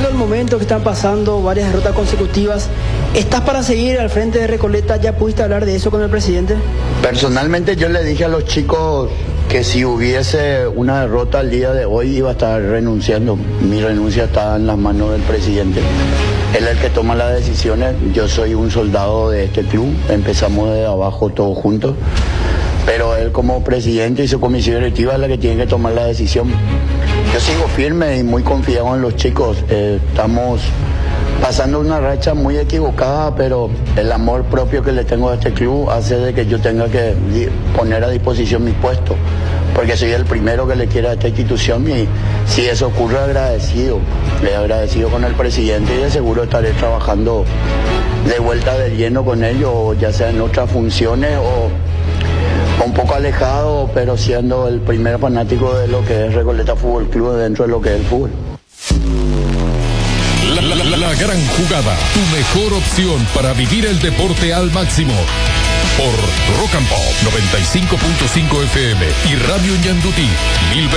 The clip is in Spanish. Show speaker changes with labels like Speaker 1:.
Speaker 1: viendo el momento que están pasando, varias derrotas consecutivas, ¿estás para seguir al frente de Recoleta? ¿Ya pudiste hablar de eso con el presidente?
Speaker 2: Personalmente yo le dije a los chicos que si hubiese una derrota el día de hoy iba a estar renunciando. Mi renuncia está en las manos del presidente. Él es el que toma las decisiones. Yo soy un soldado de este club. Empezamos de abajo todos juntos. Pero él como presidente y su comisión directiva es la que tiene que tomar la decisión. Yo sigo firme y muy confiado en los chicos. Estamos pasando una racha muy equivocada, pero el amor propio que le tengo a este club hace de que yo tenga que poner a disposición mi puesto, porque soy el primero que le quiere a esta institución y si eso ocurre agradecido con el presidente y de seguro estaré trabajando de vuelta de lleno con ellos, ya sea en otras funciones o un poco alejado, pero siendo el primer fanático de lo que es Recoleta Fútbol Club dentro de lo que es el fútbol.
Speaker 3: La gran jugada, tu mejor opción para vivir el deporte al máximo. Por Rock and Pop 95.5 FM y Radio Ñandutí 1000.